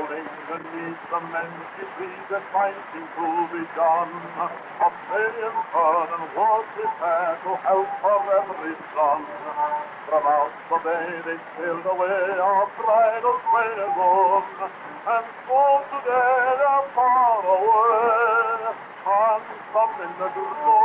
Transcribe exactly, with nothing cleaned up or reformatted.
Rolling beneath the mangy tree that fighting to be done. A million fern and was prepared to help for every son. From out the bay they sailed away, our bridal train is on, and so today they're far away, and some in the